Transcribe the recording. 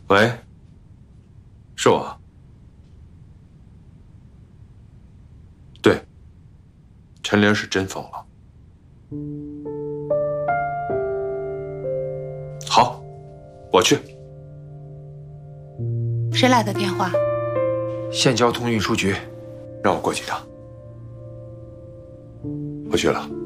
喂，是我。对，陈玲是真疯了。好，我去。 谁来的电话？ 县交通运输局， 让我过去一趟。我去了。